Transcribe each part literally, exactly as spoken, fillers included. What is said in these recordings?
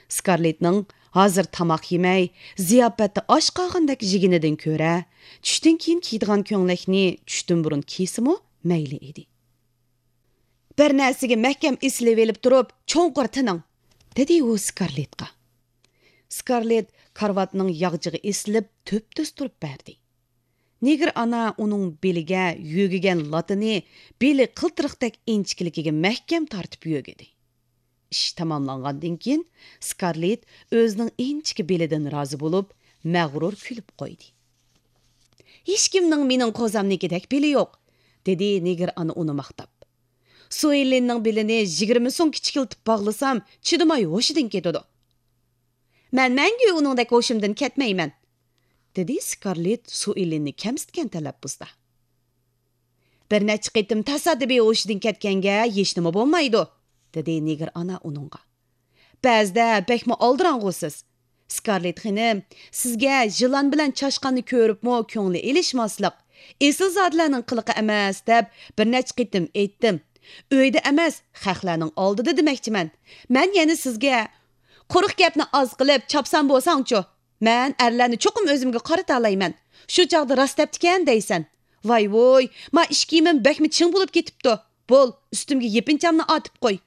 Skarlettning hozir tamoq yemay, ziyofatda osh qolgandek jiginidan ko'ra, tushdan keyin kiydigan ko'nglakni tushdan burun kiysimi mayli edi. Bir narsaga mahkam eslab elib turib, cho'nqur tining, dedi u Skarlettga. Skarlett karvatning yog'jig'i esilib, to'p-to's turib berdi. Neger ana uning beliga yo'gigan latini beli qiltiriqdek inchikligiga mahkam tortib yo'gidi. Ish tamomlangandan keyin Skarlett o'zining inchiki belidan rozi bo'lib, mag'rur kulib qo'ydi. Hech kimning mening qo'zamnikidek beli yo'q, dedi Neger ana uni maqtab. Suellenning belini yigirma so'm kichikiltib bog'lasam, chidamay hoshidan ketadi. Men mangu uningdek hoshimdan ketmayman, dedi Skarlett Suellenni kamsitgan talaffuzda. Bir necha qitim tasodifiy hoshidan ketganga hech nima bo'lmaydi, dedi Neger ana uningga. Ba'zida bekmi oldirang'usiz. Skarlett xonim, sizga yılan bilan chashqanni ko'ribmi ko'ngli elishmaslik, esil zotlarning qiliqi emas deb bir necha qitim aytdim. Uyda emas, xalqlarning oldida demoqchiman. Men yana sizga quruq gapni oz qilib chopsam bo'lsangchi, men erlarni cho'qim o'zimga qarata olayman. Shu chaqda rost debdikan deysan. Voy voy, ma ish kiyimim bekmi ching bo'lib ketibdi. Bo'l, ustimga yepinchamni otib qo'y.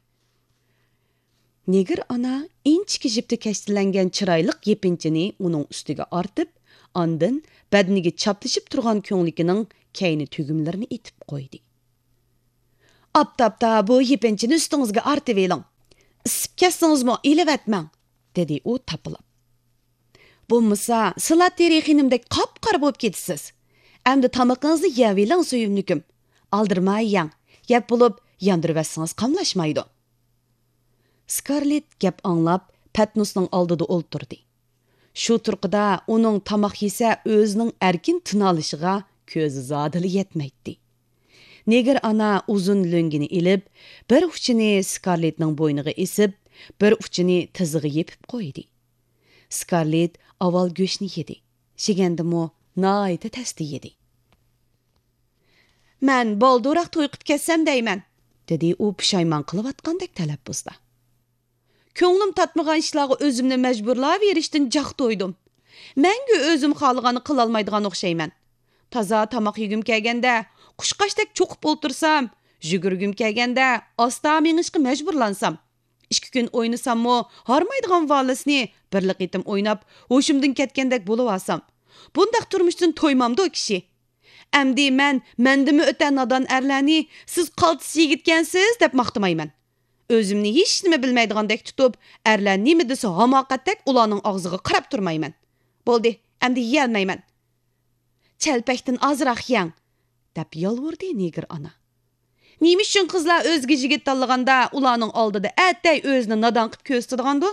Neger ana inchiki jipda kashtilangan chiroylik yepinchini uning ustiga ortib, ondan badniga chaplashib turgan ko'nglikining kayni tugumlarini etib qo'ydi. Aptapta bu yepinchini ustingizga ortib eling. Isib kassingizmi elevatmang, dedi u tapilib. Bo'lmasa, Silat terixinimdek qop-qora bo'lib ketisiz. Endi tamoqingizni yeb eling suyimnikim. Aldirmay yang, yeb bo'lib yondirvasangiz qamlashmaydi. Skarlett gap anglab, Patnusning oldida o'ltirdi. Shu turqida uning tamoq yesa o'zining erkin tinolishiga ko'zi zodili yetmaydi. Neger ana uzun löngini ilib, bir uchini Skarlettning bo'yniga esib, bir uchini tizig'i yepib qo'ydi. Skarlett avval go'shtni yedi. Shegandimi noita tasdi yedi. Men bolduroq to'yqib ketsam deyman, dedi u pushaymon qilayotgandek talaffuzda. Ko'nglim tatmagan ishlarga o'zimni majburlab berishdan jaq to'ydim. Menga o'zim xohlaganni qila olmaydigan o'xshayman. Toza tamoq yegim kelganda, qushqashdek cho'qib o'ltirsam, yugurgim kelganda, asta mengishga majburlansam, ikki kun o'ynasammi, harmaydigan valsni birlik etim o'ynab, hoshimdan ketgandek bo'lib olsam, bundaq turmushdan to'ymamdi o kishi. Amdi men mendimi o'tan nodon erlarni siz qaltis yigitkansiz deb maqtamayman. O'zimni hech nima bilmaydigandek tutib, erlar nima desa hamoqatdek ularning og'ziga qarab turmayman. Bo'ldi, amdi yeyolmayman. Chalpakdan ozroq yang, deb yolvurdi Neger ana. Nima uchun qizlar o'zga yigit tanlaganda ularning oldida atay o'zini nodon qilib ko'rsatadigandu?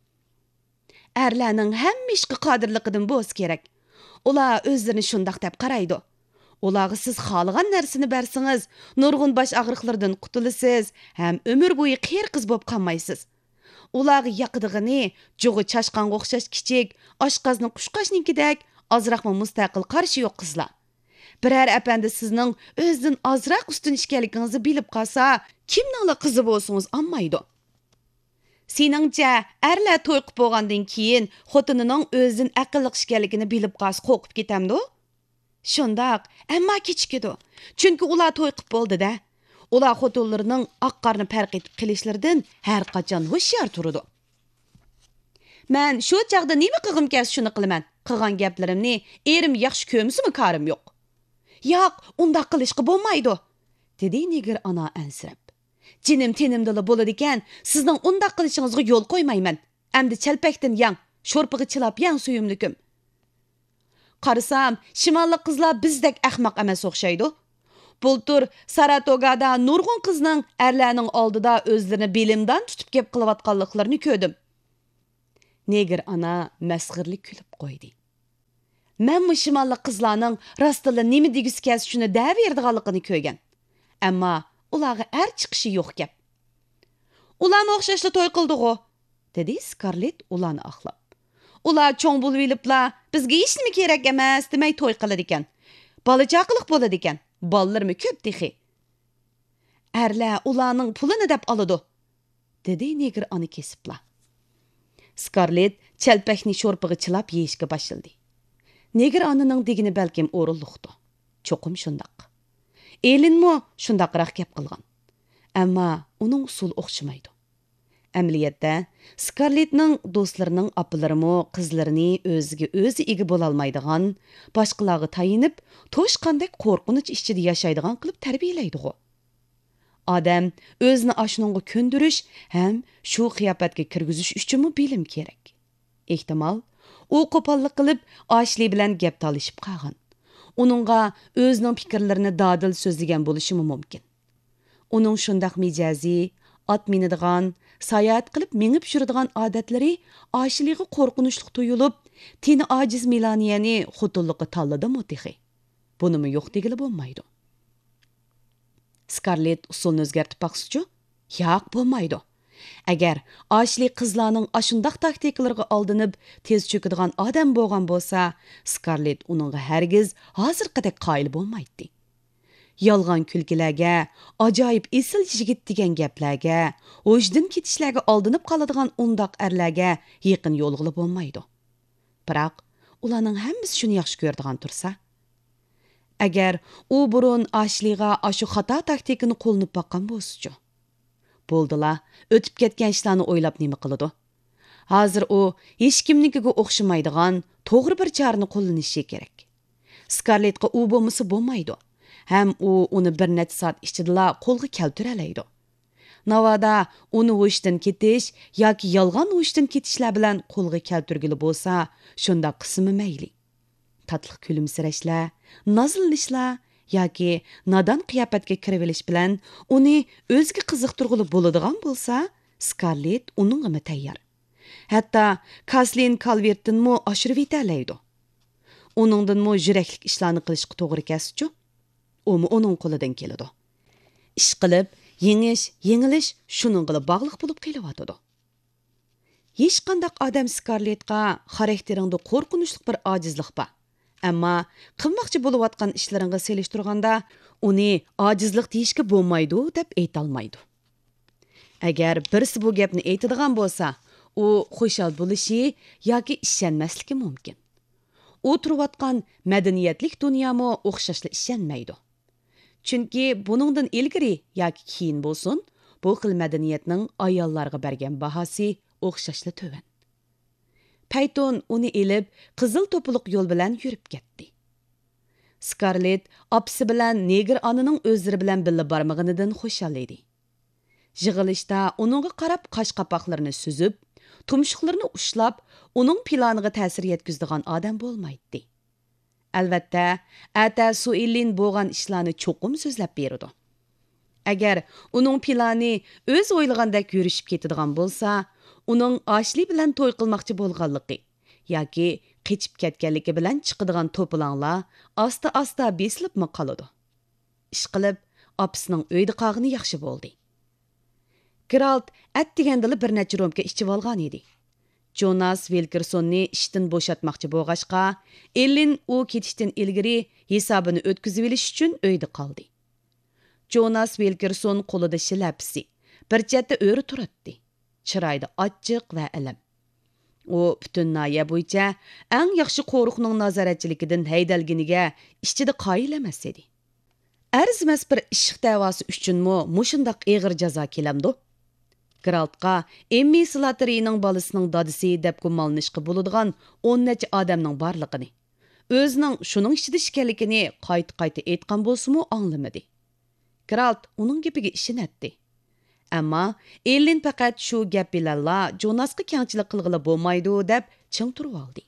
Erlarning hamma ishga qodirligidan bo'lsa kerak. Ular o'zlarini shundaq deb qaraydi. Ularga siz xohlagan narsani bersangiz, nurg'un bosh og'riqlardan qutulasiz, ham umr bo'yi qiyr qiz bo'lib qolmaysiz. Ularga yoqidig'ini jug'i chashqanga o'xshash kichik, oshqazni qushqashnikidek ozroqmi mustaqil qarshi yo'q qizlar. Biror apandi sizning o'zidan ozroq ustun ishkanligingizni bilib qolsa, kimningla qizi bo'lsangiz olmaydi. Seningcha, erlar to'y qilib bo'lgandan keyin xotinining o'zidan aqlli ishkanligini bilib qolsa qo'rqib ketamdi? Shundoq, ammo kechikadi. Chunki ular to'y qilib bo'ldi-da. Ular xotinlarining oqqarni farq etib qilishlaridan har qachon hushyor turadi. Men shu chaqda nima qilg'im kelsa shuni qilaman. Qilgan gaplarimni erim yaxshi ko'msimi ko'rim yo'q. Yo'q, unda qilishga bo'lmaydi, dedi Neger ana ansirab. Jinim tenimdala bo'ladi ekan, sizning unda qilishingizga yo'l qo'ymayman. Endi chalpakdan yang, sho'rpig'i chilab yang suyimlikim. Qarasam, shimollik qizlar bizdek ahmoq emas o'xshaydi. Bultur Saratogada nurg'un qizning erlarning oldida o'zlarini belimdan tutib kep qilayotganliklarini ko'rdim. Neger ana masxirlik kulib qo'ydi. Men bu shimollik qizlarning rostila nima degisi kelsa shuni daverdiganligini ko'rgan. Ammo ularga er chiqishi yo'q gap. Ularni o'xshashla to'y qildi-ku, dedi Skarlett ularni axlab. Ular cho'ng bo'lib eliblar, bizga hech nima kerak emas demay to'y qiladi ekan. Balachaqliq bo'ladi ekan. Ballarmi ko'p dixi. Erlar ularning pulini deb oladi, dedi Neger ani kesibla. Scarlett chalpakni sho'rpig'i chilab yeyishga boshladi. Negir ananing degini balkim o'rinliqdi. Cho'qim shundoq. Elinmo shundoqroq gap qilgan. Ammo uning usuli o'xshamaydi. Amaliyotda Scarlettning do'stlarining opalari qizlarini o'ziga o'zi ega bo'la olmaydigan, boshqalarga tayinib, to'shqandek qo'rqinch ichida yashaydigan qilib tarbiyalaydi-ku. Odam o'zini ashuningga ko'ndirish ham shu qiyofatga kirgizish uchun bilim kerak. Ehtimol, u qo'pollik qilib, Ashli bilan gap talishib qolgan. Uningga o'zining fikrlarini dadil so'zlagan bo'lishi mumkin. Uning shundaq mijazi, ot minadigan, sayohat qilib mengib yuradigan odatlari Ashliga qo'rqinchli tuyulib, tini ojiz Milaniyani xotinlikqa tanladimi texi. Bunimi yo'q degili bo'lmaydi. Scarlett usulni o'zgartib baqsichu? Yo'q, bo'lmaydi. Agar Ashli qizlarning ashundaq taktikalarga aldinib, tez cho'kadigan odam bo'lgan bo'lsa, Scarlett uningga hargiz hozirqidek qoyil bo'lmaydi. Yolg'on kulgilarga, ajoyib esil yigit degan gaplarga, o'jdan ketishlarga aldinib qoladigan undaq erlarga yaqin yo'lg'ili bo'lmaydi. Biroq ularning hammasi shuni yaxshi ko'radigan tursa, agar u burun Ashliga ashu xato taktikani qo'llanib boqqan bo'lsa-chi, bo'ldila, o'tib ketgan ishlarni o'ylab nima qiladi? Hozir u hech kimnikiga o'xshamaydigan to'g'ri bir chorani qo'llanishi kerak. Scarlettga u bo'lmasa bo'lmaydi. Ham u uni bir necha soat ichida qo'lga keltira oladi. Navoda uni o'shdan ketish yoki yolg'on o'shdan ketishlar bilan qo'lga keltirgili bo'lsa, shunda qismi mayli. Tatliq kulimsirashlar, nozlanishlar yoki nodon qiyofatga kirib olish bilan uni o'ziga qiziqtirg'ili bo'ladigan bo'lsa, Scarlett uningga tayyor. Hatto Kaslin Calvert'inmi oshirib yetalaydi. Uningdanmi yuraklik ishlarni qilishga to'g'ri kelsa-chi, umi uning qo'lidan keladi. Ish qilib, yengish, yengilish shuningga bog'liq bo'lib qelyotdi. Hech qanday odam Scarlettga xarakteringda qo'rqinchli bir ojizlik bor. Ammo qilmoqchi bo'layotgan ishlaringga selishtirganda uni ojizlik deyishga bo'lmaydi deb ayta olmaydi. Agar birisi bu gapni aytadigan bo'lsa, u xushal bo'lishi yoki ishonmasligi mumkin. U turayotgan madaniyatlik dunyomi o'xshashli ishonmaydi. Chunki buningdan ilgari yoki keyin bo'lsin, bu xil madaniyatning ayollarga bergan bahosi o'xshashli to'van. Payton uni elib, qizil to'piliq yo'l bilan yurib ketdi. Scarlett opsi bilan negir ananing o'zlari bilan birga bormaganidan xushal edi. Yig'ilishda uningga qarab qosh qapoqlarini suzib, tumshuqlarini ushlab, uning planiga ta'sir yetkazadigan odam bo'lmaydi. Albatta, ata Suillin bo'lgan ishlarni cho'qim so'zlab berdi. Agar uning plani o'z o'ylagandek yurishib ketadigan bo'lsa, uning Ashli bilan to'y qilmoqchi bo'lganligi yoki qechib ketganligi bilan chiqadigan to'polonlar asta-asta besilibmi qoladi. Ish qilib, opisining uyda qolgani yaxshi bo'ldi. Geralt atdigandili bir necha romga ichib olgan edi. Jonas Wilkersonni ishdan bo'shatmoqchi bo'lg'ashqa, Ellin u ketishdan ilgari hisobini o'tkazib olish uchun uyda qoldi. Jonas Wilkerson qo'lida shilapsi, bir chetda o'ri turibdi. Chiroyda ochiq va ilim. U butun noya bo'yicha eng yaxshi qo'riqning nazoratchiligidan haydalganiga ichida qoyil emas edi. Arzimas bir ishq da'vosi uchunmi mushundaq og'ir jazo kelamdi? Geraltga Emmy Slattery'ning balasining dadisi deb gumonlanishga bo'ladigan o'n necha odamning borligini, o'zining shuning ichida ekanligini qayta-qayta aytgan bo'lsa-mu anglamadi. Geralt uning gapiga ishonatdi. Ammo Ellin faqat shu gap bilanla Jonasga kengchilik qilg'ili bo'lmaydi deb ching turib oldi.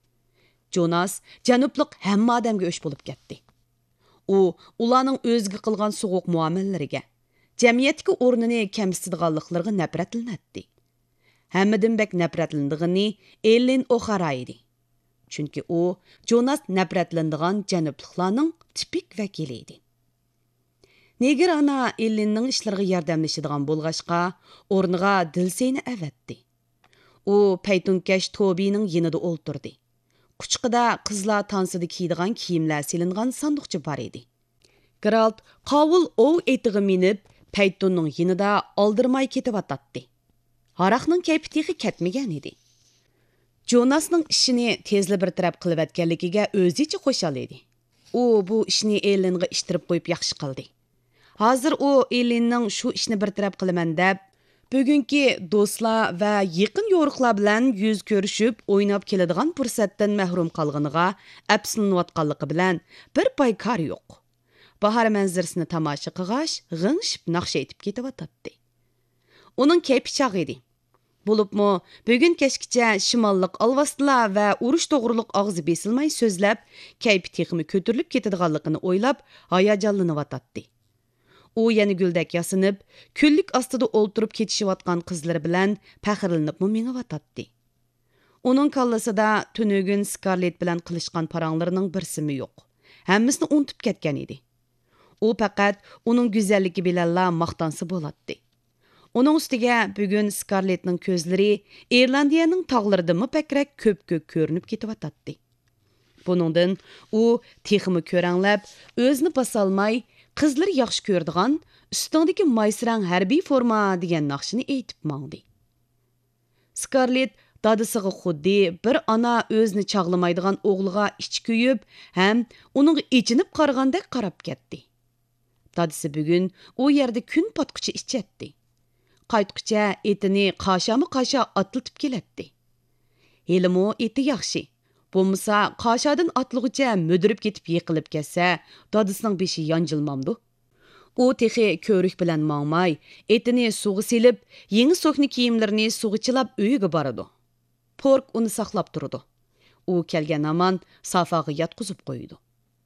Jonas janubliq hamma odamga o'sh bo'lib ketdi. U ularning o'ziga qilgan so'g'uq muomalalariga, jamiyatdagi o'rnini kamsitganliklariga nafratlanadi. Hammadan bak nafratlandigani Ellin O'Hara edi. Chunki u Jonas nafratlanadigan janubliqlarning tipik vakili edi. Negir ana Ellinning ishlariga yordamlashadigan bo'lg'ashqa, o'rniga Dilseyni avatdi. U Paytunkash Tobining yonida o'ltirdi. Quchqida qizlar tansida kiydigan kiyimlar silingan sanduqcha bor edi. Geralt qovul ov etiga minib, Paytunning yonida oldirmay ketib atdi. Haraqning kayfiyati ketmagan edi. Jonasning ishini tezli bir taraf qilib etganligiga o'zicha qo'shal edi. U bu ishni Ellenga ishtirib qo'yib yaxshi qildi. Hozir u Ellenning shu ishni bir taraf qilaman deb, bugungi do'stlar va yaqin yo'riqlar bilan yuz ko'rishib, o'ynab keladigan fursatdan mahrum qolganiga afsuslanayotganligi bilan bir pay kar yo'q. Bahar manzarasini tomosha qilg'ach, g'ingshib naqsha etib ketyotdi. Uning kayfi chaq edi. Bo'libmi, bugun kechgacha shimollik alvastlar va urush to'g'riliq og'zi besilmay so'zlab, kayfi texmi ko'tarilib ketadiganligini o'ylab, hayajonlanayotdi. U yana guldak yasinib, kullik ostida o'ltirib ketishayotgan qizlar bilan faxrlanib mingayotdi. Uning kallasida tunugun Scarlett bilan qilishgan paranglarining birsimi yo'q. Hammasini unutib ketgan edi. U faqat uning go'zalligi bilan maqtansa bo'ladi. Uning ustiga bugun Scarlettning ko'zlari Irlandiyaning tog'larida mupakrak ko'p-ko'p ko'rinib ketyotdi. Buningdan u texmi ko'ranglab, o'zini bosolmay, qizlar yaxshi ko'rdigan ustindagi maysrang harbiy forma degan naqshini aytib mangdi. Scarlett dadisiga xuddi bir ana o'zini chaqlamaydigan o'g'liga ichi kuyib, ham uning ichinib qaragandek qarab ketdi. Dadisi bugun u yerda kun potqichi ichatdi. Qaytqicha etini qashama-qasha atıltib kelatdi. Helimo eti yaxshi. Bo'lmasa, qashadan atlıg'icha müdirib ketib yiqilib ketsa, dadisining beshi yanjilmamdi. U texi ko'rik bilan mangmay, etini suvga silib, yangi so'kni kiyimlarini suvga chilab uyiga boradi. Pork uni saqlab turdi. U kelgan aman safaga yatqizib qo'ydi.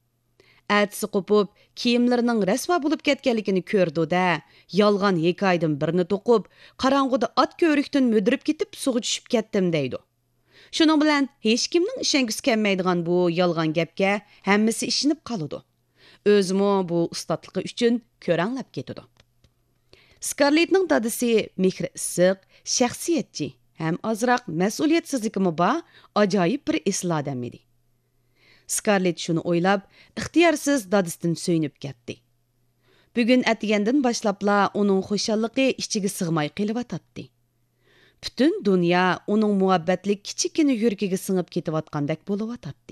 Atsi qopib, kiyimlarining rasvo bo'lib ketganligini ko'rdi-da, yolg'on hikoyadan birini to'qib, qarong'uda at ko'rikdan müdirib ketib suvga tushib ketdim deydi. Shuning bilan hech kimning ishongisi kelmaydigan bu yolg'on gapga hammasi ishinib qoladi. O'zimi bu ustatligi uchun ko'ranglab ketadi. Scarlettning dadisi mehri issiq, shaxsiyatchi, ham ozroq mas'uliyatsizligimi bor, ajoyib bir islo odam edi. Scarlett shuni o'ylab, ixtiyorsiz dadisidan so'yinib ketdi. Bugun atgandan boshlabla uning xushalliqi ichiga sig'may qelyotdi. Bütün dünya onun muhabbatlik kichikina yuragiga singib ketayotgandek bo'layotdi.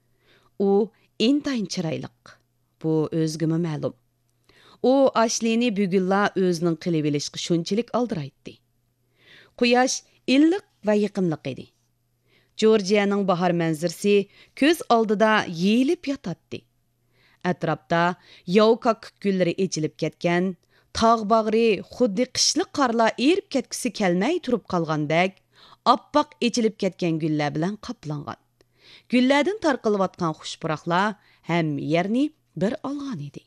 U intayin chiroyliq. Bu o'zgimi ma'lum. U Ashleyni bugunla o'zining qilib olishga shunchalik aldiraydi. Quyosh illiq va yiqimliq edi. Georgiyaning bahor manzarasi ko'z oldida yeyilib yotadi. Atrofda yovkak gullari echilib ketgan, tog' bag'ri xuddi qishli qorlar erib ketgisi kelmay turib qolgandek, oppoq echilib ketgan gullar bilan qoplangan. Gullardan tarqalayotgan xushpuroqlar ham yerni bir olgan edi.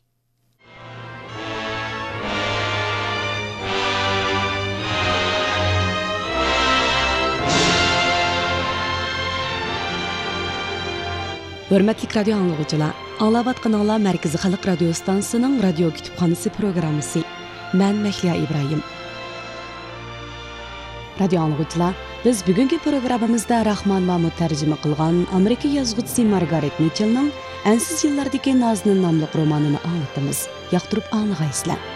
Hörmətli radio anlıqçılar, anlayatqanlar Mərkəzi Xalq Radio Stansiyasının radio kütüpxanası proqramısı. Mən Məhliya İbrahim. Radio anlıqçılar, biz bugünkü proqramımızda Rahman Mahmud tərcümə qılğan Amerika yazğıçısı Margaret Mitchell'ның Ensiz yıllardaki Nazının namlıq romanını anlatımız. Yaqtırıb anlayırsınızlar.